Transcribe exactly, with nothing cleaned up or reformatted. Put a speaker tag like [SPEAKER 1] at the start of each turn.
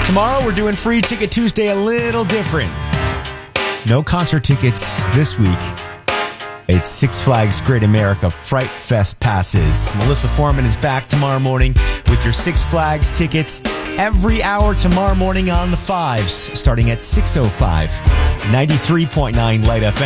[SPEAKER 1] Tomorrow, we're doing Free Ticket Tuesday a little different. No concert tickets this week. It's Six Flags Great America Fright Fest passes. Melissa Foreman is back tomorrow morning with your Six Flags tickets every hour tomorrow morning on the fives, starting at six oh five. ninety-three point nine Light F M.